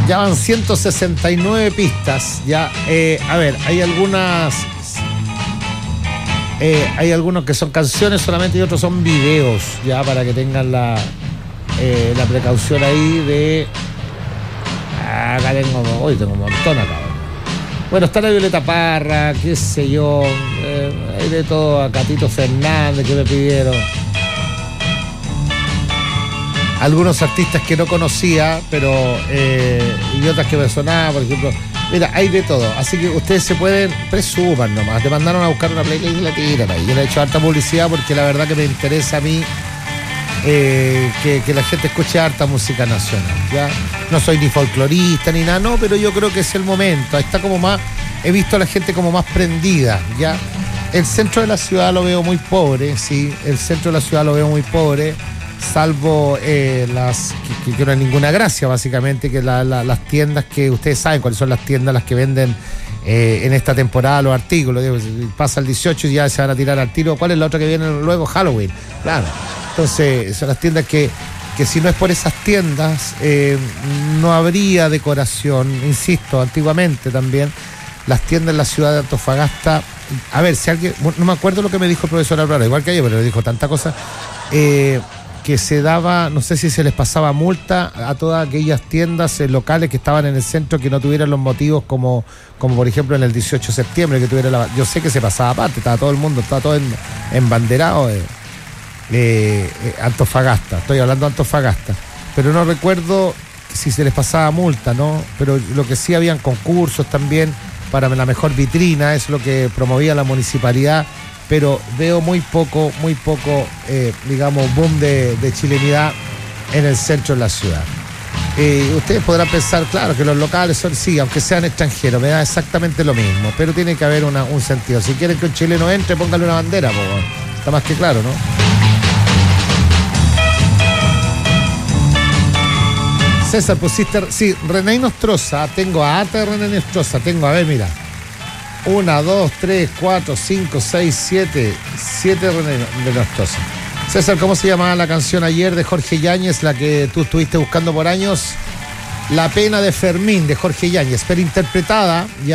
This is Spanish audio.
Ya van 169 pistas. Ya, a ver, hay algunas. Hay algunos que son canciones solamente y otros son videos, ya para que tengan la precaución ahí de. Acá tengo un montón acá. Bueno, está la Violeta Parra, qué sé yo, hay de todo, a Catito Fernández que me pidieron. Algunos artistas que no conocía, pero y otras que me sonaban, por ejemplo. Mira, hay de todo, así que ustedes se pueden, presuman nomás, te mandaron a buscar una playlist y la tiran ahí. Yo le he hecho harta publicidad porque la verdad que me interesa a mí que la gente escuche harta música nacional, ¿ya? No soy ni folclorista ni nada, no, pero yo creo que es el momento. Ahí está como más, he visto a la gente como más prendida, ¿ya? El centro de la ciudad lo veo muy pobre, sí, el centro de la ciudad lo veo muy pobre, salvo las que no hay ninguna gracia, básicamente, que las tiendas que ustedes saben cuáles son las tiendas las que venden en esta temporada los artículos. Pasa el 18 y ya se van a tirar al tiro. ¿Cuál es la otra que viene luego? Halloween, claro. Entonces son las tiendas que si no es por esas tiendas no habría decoración. Insisto, antiguamente también las tiendas en la ciudad de Antofagasta, a ver, si alguien, no me acuerdo lo que me dijo el profesor Alvaro, igual que ayer, pero le dijo tanta cosa, que se daba, no sé si se les pasaba multa a todas aquellas tiendas locales que estaban en el centro que no tuvieran los motivos como por ejemplo en el 18 de septiembre, que tuviera yo sé que se pasaba aparte, estaba todo el mundo, estaba todo embanderado Antofagasta, estoy hablando de Antofagasta, pero no recuerdo si se les pasaba multa, ¿no? Pero lo que sí habían concursos también para la mejor vitrina, es lo que promovía la municipalidad, pero veo muy poco, digamos, boom de chilenidad en el centro de la ciudad. Ustedes podrán pensar, claro, que los locales son, sí, aunque sean extranjeros, me da exactamente lo mismo, pero tiene que haber un sentido. Si quieren que un chileno entre, póngale una bandera, está más que claro, ¿no? César, pusiste, sí, René Nostroza, tengo a Ata de René Nostroza, tengo, a ver, mira, 1, 2, 3, 4, 5, 6, 7 René de Nostroza. César, ¿cómo se llamaba la canción ayer de Jorge Yáñez, la que tú estuviste buscando por años? La pena de Fermín, de Jorge Yáñez, pero interpretada ya